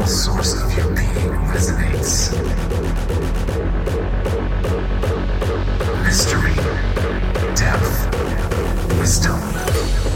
the source of your being resonates. Mystery, depth, wisdom.